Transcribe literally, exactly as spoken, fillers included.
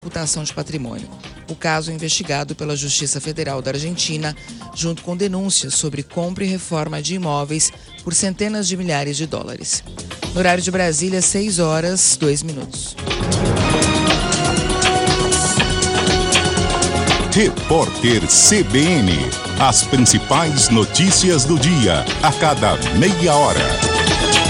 Imputação de patrimônio. O caso é investigado pela Justiça Federal da Argentina, junto com denúncias sobre compra e reforma de imóveis por centenas de milhares de dólares. No horário de Brasília, seis horas, dois minutos. Repórter C B N. As principais notícias do dia, a cada meia hora.